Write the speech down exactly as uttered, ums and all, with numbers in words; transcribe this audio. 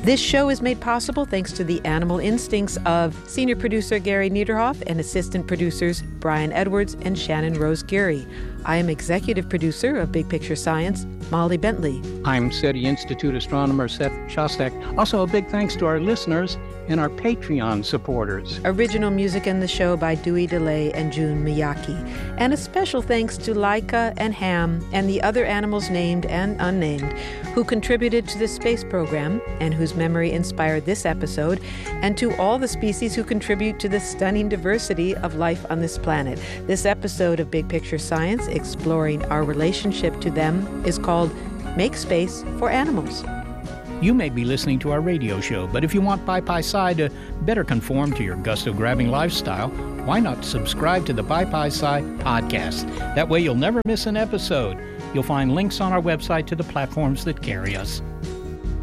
This show is made possible thanks to the animal instincts of senior producer Gary Niederhoff and assistant producers Brian Edwards and Shannon Rose Geary. I am executive producer of Big Picture Science, Molly Bentley. I'm SETI Institute astronomer Seth Shostak. Also, a big thanks to our listeners and our Patreon supporters. Original music in the show by Dewey DeLay and June Miyake. And a special thanks to Laika and Ham and the other animals named and unnamed who contributed to the space program and whose memory inspired this episode, and to all the species who contribute to the stunning diversity of life on this planet. This episode of Big Picture Science, exploring our relationship to them, is called Make Space for Animals. You may be listening to our radio show, but if you want PyPy-Sci to better conform to your gusto-grabbing lifestyle, why not subscribe to the PyPy-Sci podcast? That way you'll never miss an episode. You'll find links on our website to the platforms that carry us.